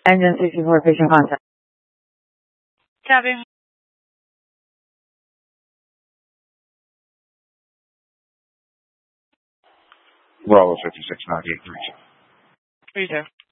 Engine 64, patient contact. Copy. Bravo 56, 98, 32.